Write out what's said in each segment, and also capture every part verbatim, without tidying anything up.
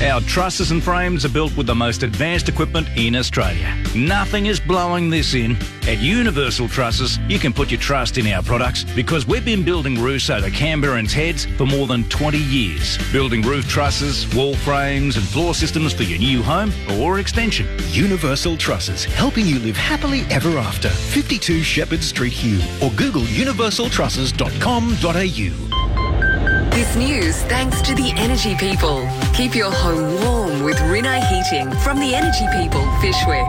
Our trusses and frames are built with the most advanced equipment in Australia. Nothing is blowing this in. At Universal Trusses, you can put your trust in our products because we've been building roofs over Canberrans' heads for more than twenty years. Building roof trusses, wall frames and floor systems for your new home or extension. Universal Trusses, helping you live happily ever after. fifty-two Shepherd Street, Hume, or Google universal trusses dot com dot a u. This news thanks to the Energy People. Keep your home warm with Rinnai Heating from the Energy People, Fishwick.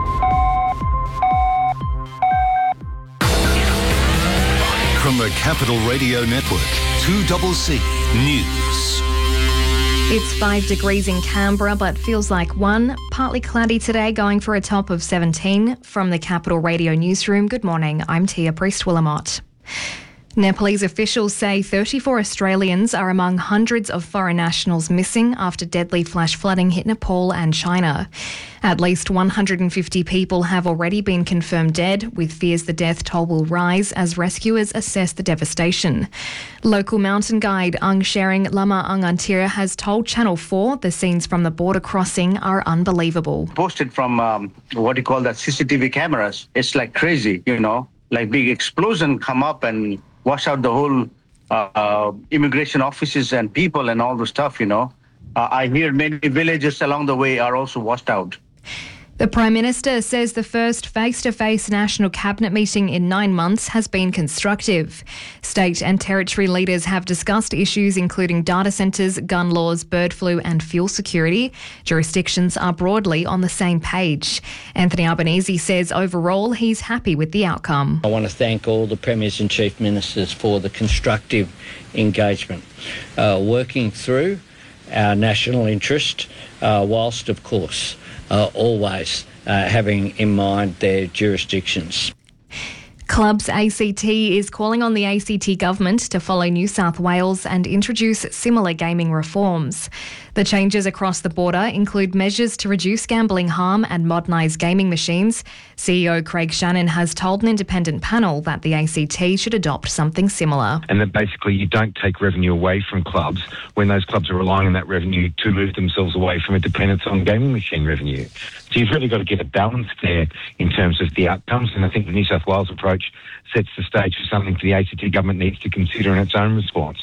From the Capital Radio Network, two C C News. It's five degrees in Canberra, but feels like one. Partly cloudy today, going for a top of seventeen. From the Capital Radio Newsroom, good morning. I'm Tia Priest-Willamott. Nepalese officials say thirty-four Australians are among hundreds of foreign nationals missing after deadly flash flooding hit Nepal and China. At least one hundred fifty people have already been confirmed dead, with fears the death toll will rise as rescuers assess the devastation. Local mountain guide Ang Sharing Lama Angantira has told Channel four the scenes from the border crossing are unbelievable. Posted from um, what you call that C C T V cameras, it's like crazy, you know, like big explosion come up and wash out the whole uh, uh, immigration offices and people and all the stuff, you know. Uh, I hear many villages along the way are also washed out. The Prime Minister says the first face-to-face National Cabinet meeting in nine months has been constructive. State and territory leaders have discussed issues including data centres, gun laws, bird flu and fuel security. Jurisdictions are broadly on the same page. Anthony Albanese says overall he's happy with the outcome. I want to thank all the Premiers and Chief Ministers for the constructive engagement, uh, working through our national interest, uh, whilst, of course, Uh, always uh, having in mind their jurisdictions. Clubs A C T is calling on the A C T government to follow New South Wales and introduce similar gaming reforms. The changes across the border include measures to reduce gambling harm and modernise gaming machines. C E O Craig Shannon has told an independent panel that the A C T should adopt something similar. And that basically you don't take revenue away from clubs when those clubs are relying on that revenue to move themselves away from a dependence on gaming machine revenue. So you've really got to get a balance there in terms of the outcomes, and I think the New South Wales approach sets the stage for something the A C T government needs to consider in its own response.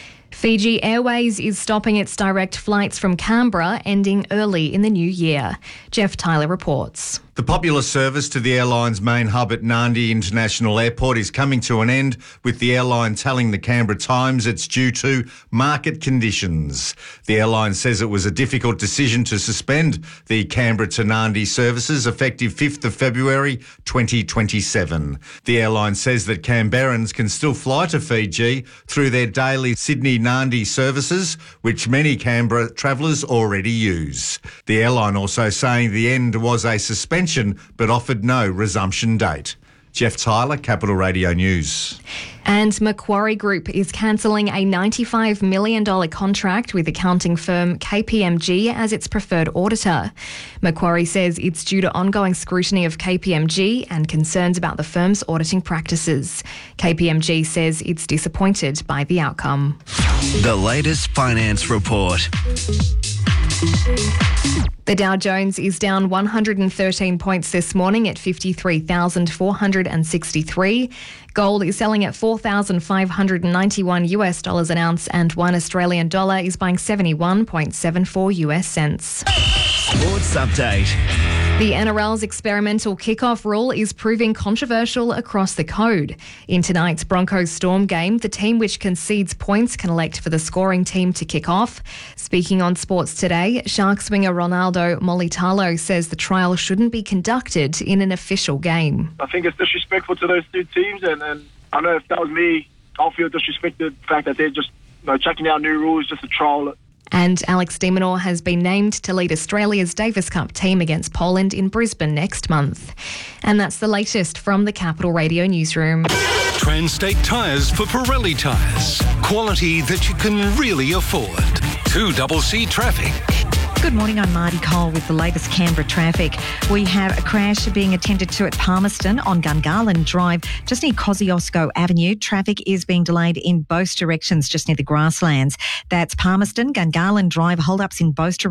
Fiji Airways is stopping its direct flights from Canberra, ending early in the new year. Jeff Tyler reports. The popular service to the airline's main hub at Nandi International Airport is coming to an end, with the airline telling the Canberra Times it's due to market conditions. The airline says it was a difficult decision to suspend the Canberra to Nandi services effective fifth of February twenty twenty-seven. The airline says that Canberrans can still fly to Fiji through their daily Sydney-Nandi services, which many Canberra travellers already use. The airline also saying the end was a suspension but offered no resumption date. Jeff Tyler, Capital Radio News. And Macquarie Group is cancelling a ninety-five million dollars contract with accounting firm K P M G as its preferred auditor. Macquarie says it's due to ongoing scrutiny of K P M G and concerns about the firm's auditing practices. K P M G says it's disappointed by the outcome. The latest finance report. The Dow Jones is down one hundred thirteen points this morning at fifty-three thousand four hundred sixty-three. Gold is selling at four thousand five hundred ninety-one US dollars an ounce, and one Australian dollar is buying seventy-one point seven four US cents. Sports update. The N R L's experimental kickoff rule is proving controversial across the code. In tonight's Broncos Storm game, the team which concedes points can elect for the scoring team to kick off. Speaking on Sports Today, Sharks winger Ronaldo Molitalo says the trial shouldn't be conducted in an official game. I think it's disrespectful to those two teams, and, and I know if that was me, I'll feel disrespected. The fact that they're just you know, checking out new rules just to trial it. And Alex de Minaur has been named to lead Australia's Davis Cup team against Poland in Brisbane next month. And that's the latest from the Capital Radio Newsroom. Transtate Tyres for Pirelli tyres. Quality that you can really afford. two C C Traffic. Good morning, I'm Marty Cole with the latest Canberra traffic. We have a crash being attended to at Palmerston on Gungahlin Drive, just near Kosciuszko Avenue. Traffic is being delayed in both directions, just near the grasslands. That's Palmerston, Gungahlin Drive, hold-ups in both directions.